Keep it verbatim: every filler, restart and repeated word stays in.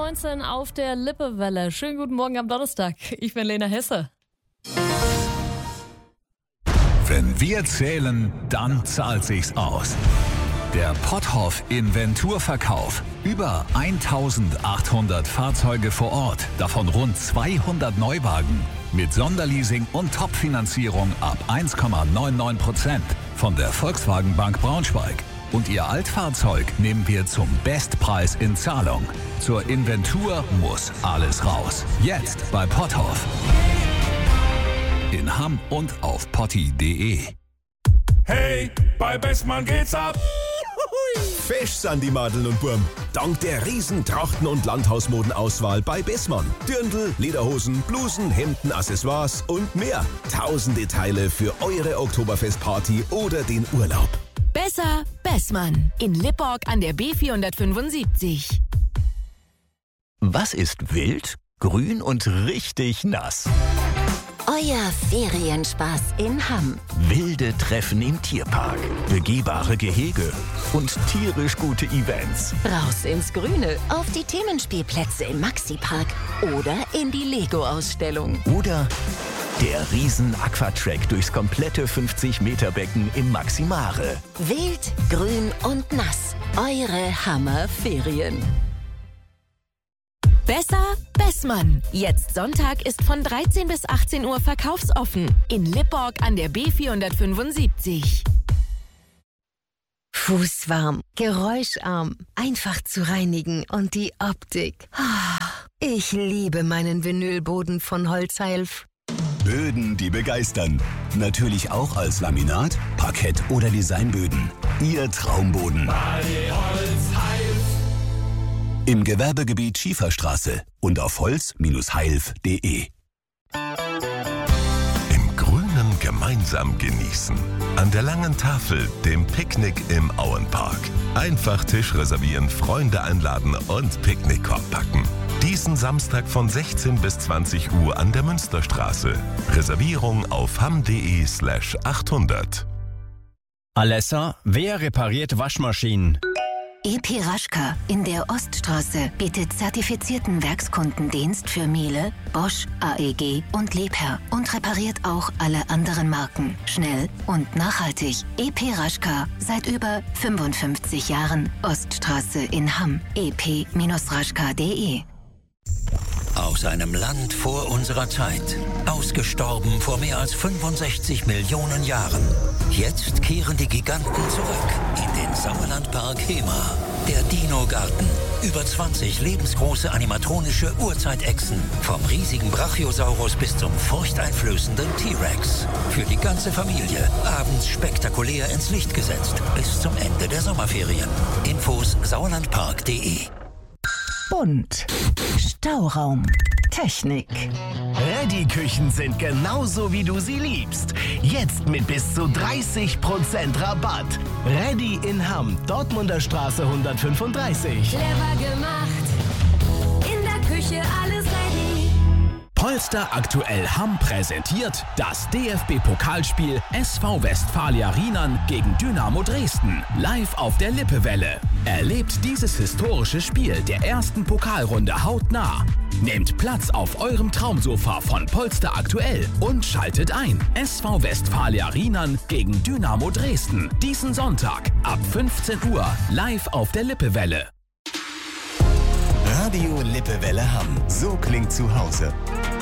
neunzehn auf der Lippewelle. Schönen guten Morgen am Donnerstag. Ich bin Lena Hesse. Wenn wir zählen, dann zahlt sich's aus. Der Potthoff Inventurverkauf. Über eintausendachthundert Fahrzeuge vor Ort, davon rund zweihundert Neuwagen. Mit Sonderleasing und Topfinanzierung ab eins Komma neunundneunzig Prozent von der Volkswagen Bank Braunschweig. Und Ihr Altfahrzeug nehmen wir zum Bestpreis in Zahlung. Zur Inventur muss alles raus. Jetzt bei Potthoff. In Hamm und auf potti punkt de. Hey, bei Bestmann geht's ab! Fesch sind die Madeln und Burm. Dank der riesen Trachten- und Landhausmodenauswahl bei Bessmann. Dirndl, Lederhosen, Blusen, Hemden, Accessoires und mehr. Tausende Teile für eure Oktoberfestparty oder den Urlaub. Besser Bessmann. In Lipporg an der B vierhundertfünfundsiebzig. Was ist wild, grün und richtig nass? Euer Ferienspaß in Hamm. Wilde Treffen im Tierpark, begehbare Gehege und tierisch gute Events. Raus ins Grüne, auf die Themenspielplätze im Maxi-Park oder in die Lego-Ausstellung. Oder der Riesen-Aquatrack durchs komplette fünfzig Meter Becken im Maximare. Wild, grün und nass. Eure Hammer-Ferien. Besser Bessmann. Jetzt Sonntag ist von dreizehn bis achtzehn Uhr verkaufsoffen. In Lipporg an der B vierhundertfünfundsiebzig. Fußwarm, geräuscharm, einfach zu reinigen und die Optik. Ich liebe meinen Vinylboden von Holzheilf. Böden, die begeistern. Natürlich auch als Laminat, Parkett oder Designböden. Ihr Traumboden. Im Gewerbegebiet Schieferstraße und auf holz Bindestrich heilf punkt de. Im Grünen gemeinsam genießen. An der langen Tafel, dem Picknick im Auenpark. Einfach Tisch reservieren, Freunde einladen und Picknickkorb packen. Diesen Samstag von sechzehn bis zwanzig Uhr an der Münsterstraße. Reservierung auf hamm punkt de slash achthundert. Alessa, wer repariert Waschmaschinen? E P Raschka in der Oststraße bietet zertifizierten Werkskundendienst für Miele, Bosch, A E G und Liebherr und repariert auch alle anderen Marken. Schnell und nachhaltig. E P Raschka seit über fünfundfünfzig Jahren. Oststraße in Hamm. e p raschka punkt de. Aus einem Land vor unserer Zeit. Ausgestorben vor mehr als fünfundsechzig Millionen Jahren. Jetzt kehren die Giganten zurück in den Sauerlandpark Hema. Der Dino-Garten. Über zwanzig lebensgroße animatronische Urzeitechsen. Vom riesigen Brachiosaurus bis zum furchteinflößenden T-Rex. Für die ganze Familie. Abends spektakulär ins Licht gesetzt. Bis zum Ende der Sommerferien. Infos sauerlandpark punkt de. Bunt. Stauraum. Technik. Reddy-Küchen sind genauso, wie du sie liebst. Jetzt mit bis zu dreißig Prozent Rabatt. Reddy in Hamm, Dortmunder Straße hundertfünfunddreißig. Clever gemacht. In der Küche alles ready. Polster aktuell Hamm präsentiert das D F B-Pokalspiel S V Westfalia Rienan gegen Dynamo Dresden. Live auf der Lippewelle. Erlebt dieses historische Spiel der ersten Pokalrunde hautnah. Nehmt Platz auf eurem Traumsofa von Polster aktuell und schaltet ein. S V Westfalia Rienan gegen Dynamo Dresden. Diesen Sonntag ab fünfzehn Uhr live auf der Lippewelle. Radio Lippewelle Hamm. So klingt zu Hause.